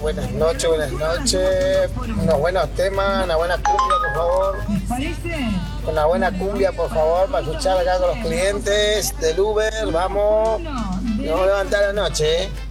buenas noches, buenas noches. Unos buenos temas, una buena cumbia, por favor. Una buena cumbia, por favor, para escuchar acá con los clientes del Uber. Vamos a levantar la noche, ¿eh?